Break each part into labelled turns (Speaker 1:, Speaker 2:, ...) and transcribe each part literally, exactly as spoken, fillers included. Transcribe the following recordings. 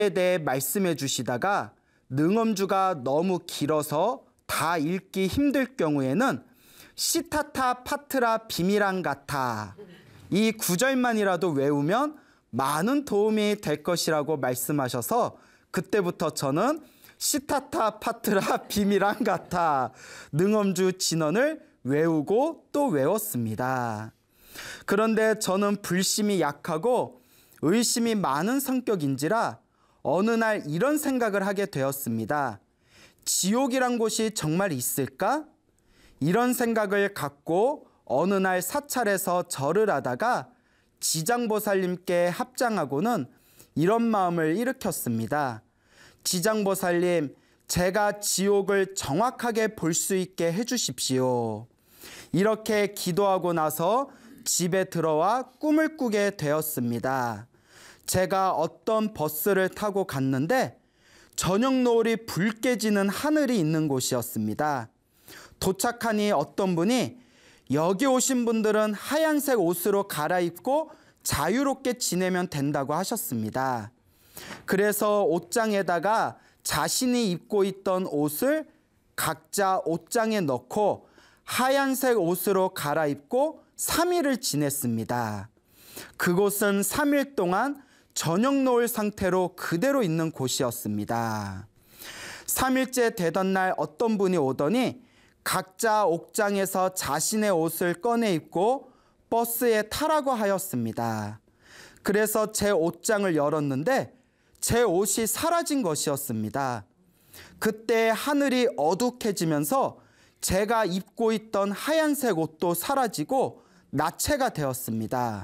Speaker 1: 대해 말씀해 주시다가 능엄주가 너무 길어서 다 읽기 힘들 경우에는 시타타 파트라 비미랑 같아 이 구절만이라도 외우면 많은 도움이 될 것이라고 말씀하셔서 그때부터 저는 시타타 파트라 비미랑 같아 능엄주 진언을 외우고 또 외웠습니다. 그런데 저는 불심이 약하고 의심이 많은 성격인지라 어느 날 이런 생각을 하게 되었습니다. 지옥이란 곳이 정말 있을까? 이런 생각을 갖고 어느 날 사찰에서 절을 하다가 지장보살님께 합장하고는 이런 마음을 일으켰습니다. 지장보살님, 제가 지옥을 정확하게 볼 수 있게 해주십시오. 이렇게 기도하고 나서 집에 들어와 꿈을 꾸게 되었습니다. 제가 어떤 버스를 타고 갔는데 저녁 노을이 붉게 지는 하늘이 있는 곳이었습니다. 도착하니 어떤 분이 여기 오신 분들은 하얀색 옷으로 갈아입고 자유롭게 지내면 된다고 하셨습니다. 그래서 옷장에다가 자신이 입고 있던 옷을 각자 옷장에 넣고 하얀색 옷으로 갈아입고 삼 일을 지냈습니다. 그곳은 삼 일 동안 저녁 노을 상태로 그대로 있는 곳이었습니다. 삼 일째 되던 날 어떤 분이 오더니 각자 옥장에서 자신의 옷을 꺼내 입고 버스에 타라고 하였습니다. 그래서 제 옷장을 열었는데 제 옷이 사라진 것이었습니다. 그때 하늘이 어둑해지면서 제가 입고 있던 하얀색 옷도 사라지고 나체가 되었습니다.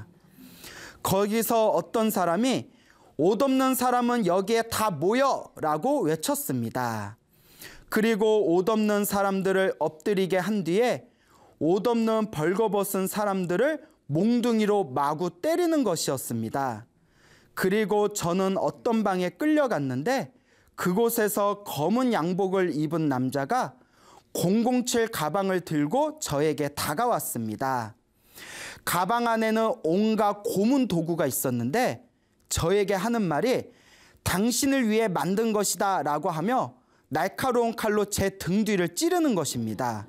Speaker 1: 거기서 어떤 사람이 옷 없는 사람은 여기에 다 모여 라고 외쳤습니다. 그리고 옷 없는 사람들을 엎드리게 한 뒤에 옷 없는 벌거벗은 사람들을 몽둥이로 마구 때리는 것이었습니다. 그리고 저는 어떤 방에 끌려갔는데 그곳에서 검은 양복을 입은 남자가 공공칠 가방을 들고 저에게 다가왔습니다. 가방 안에는 온갖 고문 도구가 있었는데 저에게 하는 말이 당신을 위해 만든 것이다 라고 하며 날카로운 칼로 제 등 뒤를 찌르는 것입니다.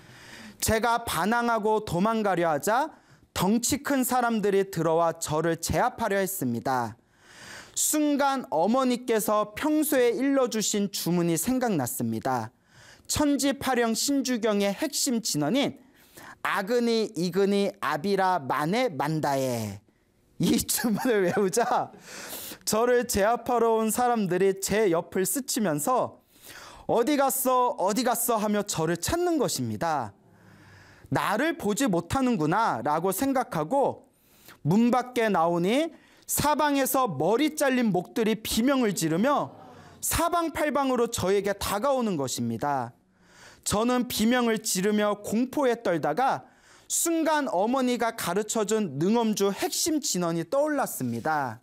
Speaker 1: 제가 반항하고 도망가려 하자 덩치 큰 사람들이 들어와 저를 제압하려 했습니다. 순간 어머니께서 평소에 일러주신 주문이 생각났습니다. 천지파령 신주경의 핵심 진언인 아그니 이그니 아비라 만에 만다에 이 주문을 외우자 저를 제압하러 온 사람들이 제 옆을 스치면서 어디 갔어 어디 갔어 하며 저를 찾는 것입니다. 나를 보지 못하는구나 라고 생각하고 문 밖에 나오니 사방에서 머리 잘린 목들이 비명을 지르며 사방팔방으로 저에게 다가오는 것입니다. 저는 비명을 지르며 공포에 떨다가 순간 어머니가 가르쳐준 능엄주 핵심 진언이 떠올랐습니다.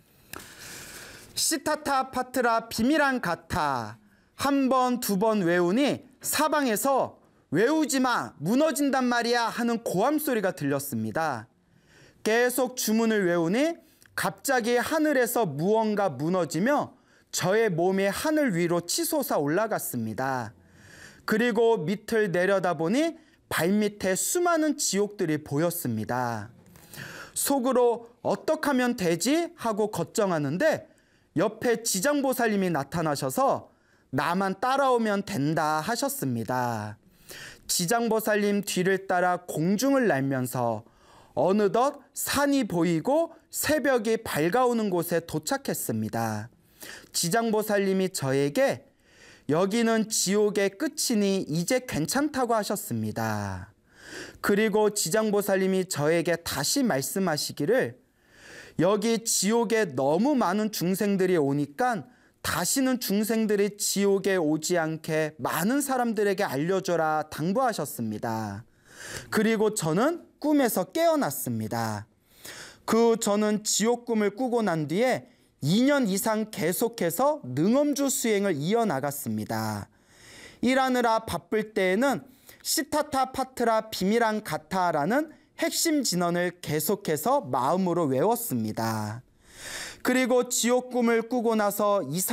Speaker 1: 시타타 파트라 비미랑 같아 한 번, 두 번 외우니 사방에서 외우지 마, 무너진단 말이야 하는 고함 소리가 들렸습니다. 계속 주문을 외우니 갑자기 하늘에서 무언가 무너지며 저의 몸이 하늘 위로 치솟아 올라갔습니다. 그리고 밑을 내려다보니 발밑에 수많은 지옥들이 보였습니다. 속으로 어떻게 하면 되지? 하고 걱정하는데 옆에 지장보살님이 나타나셔서 나만 따라오면 된다 하셨습니다. 지장보살님 뒤를 따라 공중을 날면서 어느덧 산이 보이고 새벽이 밝아오는 곳에 도착했습니다. 지장보살님이 저에게 여기는 지옥의 끝이니 이제 괜찮다고 하셨습니다. 그리고 지장보살님이 저에게 다시 말씀하시기를 여기 지옥에 너무 많은 중생들이 오니까 다시는 중생들이 지옥에 오지 않게 많은 사람들에게 알려줘라 당부하셨습니다. 그리고 저는 꿈에서 깨어났습니다. 그 저는 지옥 꿈을 꾸고 난 뒤에 이 년 이상 계속해서 능엄주 수행을 이어나갔습니다. 일하느라 바쁠 때에는 시타타 파트라 비미랑 같아라는 핵심 진언을 계속해서 마음으로 외웠습니다. 그리고 지옥 꿈을 꾸고 나서 이